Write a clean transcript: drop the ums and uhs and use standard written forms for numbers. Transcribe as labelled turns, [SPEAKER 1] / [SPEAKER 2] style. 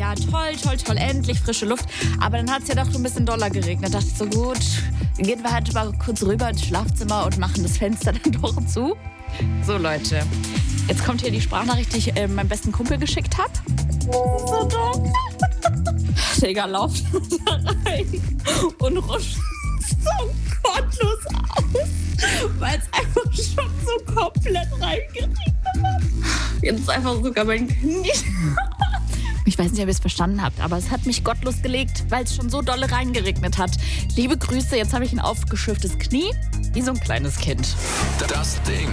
[SPEAKER 1] ja, toll, endlich frische Luft. Aber dann hat es ja doch so ein bisschen doller geregnet. Da dachte ich so, gut, gehen wir halt mal kurz rüber ins Schlafzimmer und machen das Fenster dann doch zu. So, Leute, jetzt kommt hier die Sprachnachricht, die ich meinem besten Kumpel geschickt habe. So dumm. Digga, lauft da rein und rutscht so gottlos aus, weil es einfach schon so komplett reingeregnet hat. Jetzt ist einfach sogar mein Knie. Ich weiß nicht, ob ihr es verstanden habt, aber es hat mich gottlos gelegt, weil es schon so dolle reingeregnet hat. Liebe Grüße, jetzt habe ich ein aufgeschürftes Knie, wie so ein kleines Kind.
[SPEAKER 2] Das Ding.